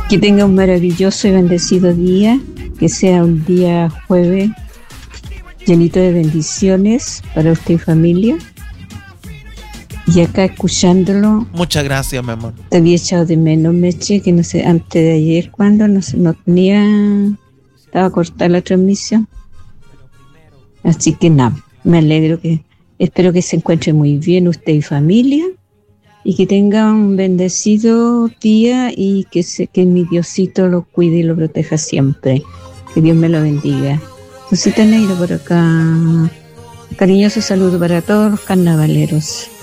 Que tenga un maravilloso y bendecido día, que sea un día jueves llenito de bendiciones para usted y familia. Y acá escuchándolo. Muchas gracias, mi amor. Te había echado de menos, Meche, que no sé, antes de ayer, cuando no tenía, estaba cortada la transmisión. Así que nada, me alegro espero que se encuentre muy bien usted y familia. Y que tenga un bendecido día y que mi Diosito lo cuide y lo proteja siempre. Que Dios me lo bendiga. Rosita Negra por acá. Cariñoso saludo para todos los carnavaleros.